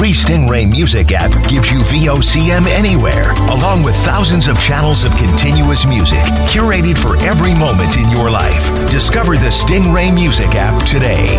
free Stingray Music app gives you VOCM anywhere, along with thousands of channels of continuous music, curated for every moment in your life. Discover the Stingray Music app today.